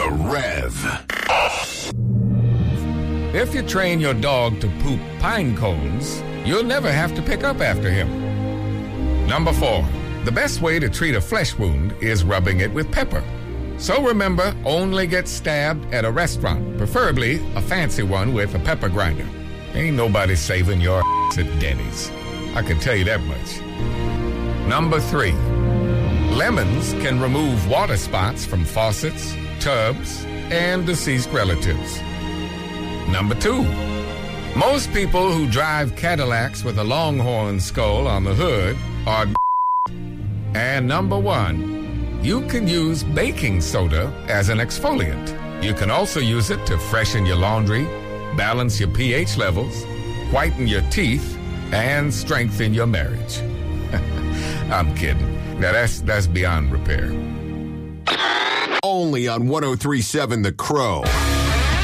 The Rev. If you train your dog to poop pine cones, you'll never have to pick up after him. Number 4, the best way to treat a flesh wound is rubbing it with pepper. So remember, only get stabbed at a restaurant, preferably a fancy one with a pepper grinder. Ain't nobody saving your ass at Denny's. I can tell you that much. Number 3, lemons can remove water spots from faucets, tubs, and deceased relatives. Number 2, most people who drive Cadillacs with a Longhorn skull on the hood are And number 1, you can use baking soda as an exfoliant. You can also use it to freshen your laundry, balance your pH levels, whiten your teeth, and strengthen your marriage. I'm kidding. Now that's beyond repair. Only on 103.7 The Crow.